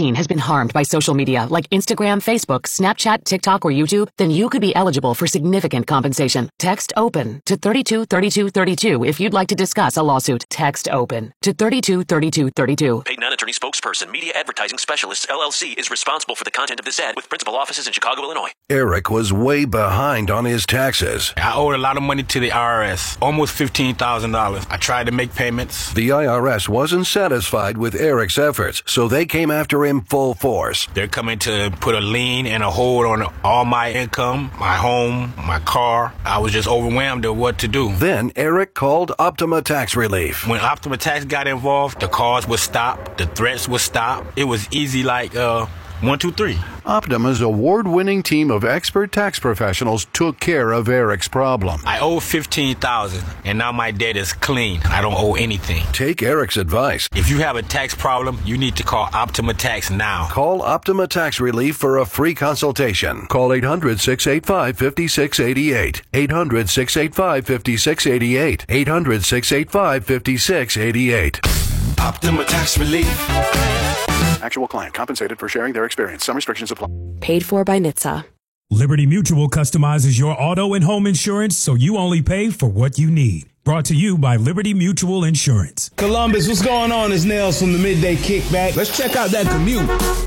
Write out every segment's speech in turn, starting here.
teen has been harmed by social media like Instagram, Facebook, Snapchat, TikTok, or YouTube, then you could be eligible for significant compensation. Text OPEN to 323232 if you'd like to discuss a lawsuit. Text OPEN to 323232. Paid non-attorney spokesperson, Media Advertising Specialists, LLC, is responsible for the content of this ad with principal offices in Chicago, Illinois. Eric was way behind on his taxes. I owed a lot of money to the IRS, almost $15,000. I tried to make payments. The IRS wasn't satisfied with Eric's efforts, so they came after him full force. They're coming to put a lien and a hold on all my income, my home, my car. I was just overwhelmed at what to do. Then Eric called Optima Tax Relief. When Optima Tax got involved, the calls would stop, the threats would stop. It was easy like 1, 2, 3. Optima's award-winning team of expert tax professionals took care of Eric's problem. I owe $15,000, and now my debt is clean. I don't owe anything. Take Eric's advice. If you have a tax problem, you need to call Optima Tax now. Call Optima Tax Relief for a free consultation. Call 800-685-5688. 800-685-5688. 800-685-5688. Optima Tax Relief. Actual client compensated for sharing their experience. Some restrictions apply. Paid for by NHTSA. Liberty Mutual customizes your auto and home insurance so you only pay for what you need. Brought to you by Liberty Mutual Insurance. Columbus, what's going on? It's Nails from the Midday Kickback. Let's check out that commute.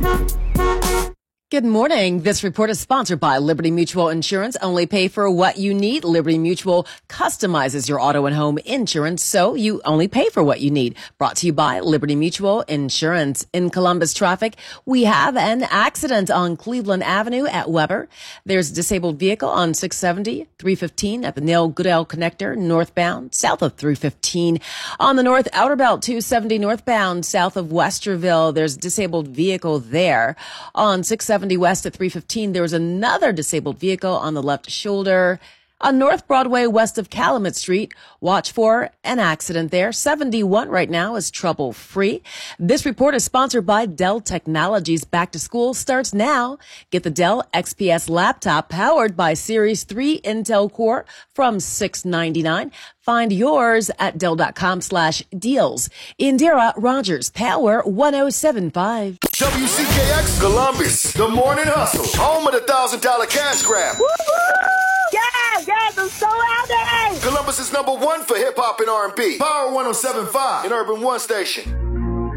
Good morning. This report is sponsored by Liberty Mutual Insurance. Only pay for what you need. Liberty Mutual customizes your auto and home insurance, so you only pay for what you need. Brought to you by Liberty Mutual Insurance. In Columbus traffic, we have an accident on Cleveland Avenue at Weber. There's a disabled vehicle on 670, 315 at the Neil Goodell Connector northbound, south of 315. On the North Outer Belt, 270 northbound, south of Westerville. There's a disabled vehicle there. On 670 west at 315, there was another disabled vehicle on the left shoulder. On North Broadway, west of Calumet Street, watch for an accident there. 71 right now is trouble-free. This report is sponsored by Dell Technologies. Back to school starts now. Get the Dell XPS laptop powered by Series 3 Intel Core from $699. Find yours at Dell.com/deals. Indira Rogers, Power 1075. WCKX Columbus, the morning hustle, home of the $1,000 cash grab. Yes, I'm so happy. Columbus is #1 for hip hop and R&B. Power 1075, an Urban One station.